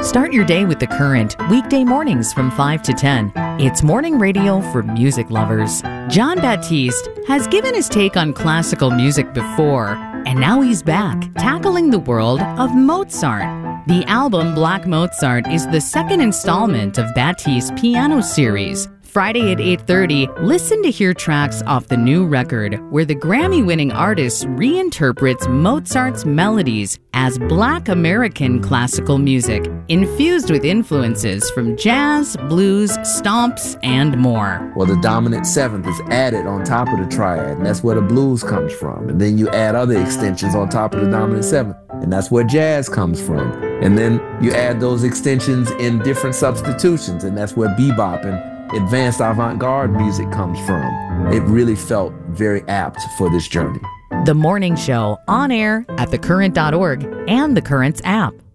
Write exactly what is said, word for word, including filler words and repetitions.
Start your day with The Current, weekday mornings from five to ten. It's morning radio for music lovers. Jon Batiste has given his take on classical music before, and now he's back, tackling the world of Mozart. The album Black Mozart is the second installment of Batiste's piano series. Friday at eight thirty, listen to hear tracks off the new record, where the Grammy-winning artist reinterprets Mozart's melodies as Black American classical music, infused with influences from jazz, blues, stomps, and more. Well, the dominant seventh is added on top of the triad, and that's where the blues comes from. And then you add other extensions on top of the dominant seventh, and that's where jazz comes from. And then you add those extensions in different substitutions, and that's where bebop and advanced avant-garde music comes from. It really felt very apt for this journey. The Morning Show, on air at the current dot org and The Current's app.